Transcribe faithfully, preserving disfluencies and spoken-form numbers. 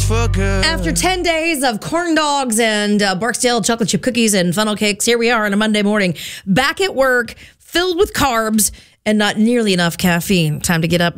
for good. After ten days of corn dogs and uh, Barksdale chocolate chip cookies and funnel cakes, here we are on a Monday morning, back at work, filled with carbs and not nearly enough caffeine. Time to get up,